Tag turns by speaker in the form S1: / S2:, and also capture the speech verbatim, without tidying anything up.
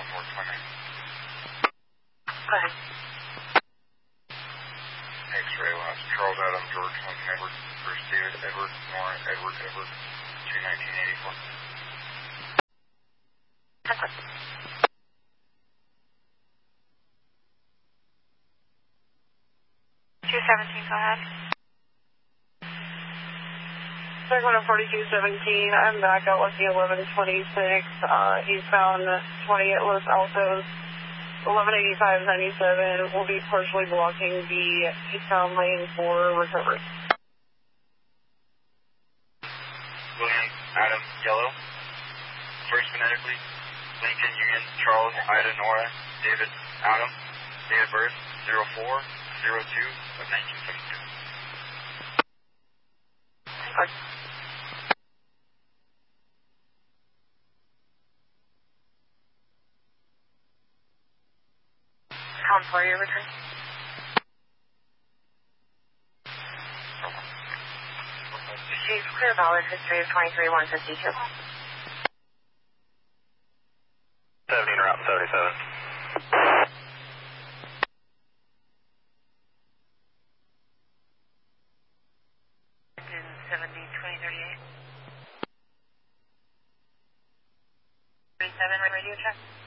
S1: four twenty.
S2: Go ahead.
S1: X-ray last. Charles Adam, George Lincoln Edward, Bruce David Edward, Nora Edward Edward, two nineteen eighty-four.
S2: two seventeen, go ahead.
S3: Second forty-two seventeen, I'm back at Lucky eleven twenty-six, uh, eastbound twenty at Los Altos, eleven eighty-five ninety-seven, will be partially blocking the eastbound lane for recovery.
S1: William Adam Yellow, first phonetically, Lincoln Union Charles Ida Nora David Adam, date of birth zero four zero two of nineteen seventy-two.
S3: Okay.
S2: Count for your return. Chief, clear valid history of twenty-three one fifty-two.
S1: seventeen route seventy-seven.
S2: seventy, twenty, thirty-eight. thirty-seven, radio check.